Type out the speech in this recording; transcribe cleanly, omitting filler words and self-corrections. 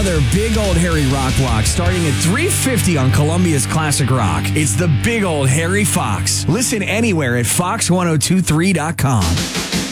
another Big Old Harry rock block starting at $3.50 on Columbia's Classic Rock. It's the Big Old Harry Fox. Listen anywhere at fox1023.com.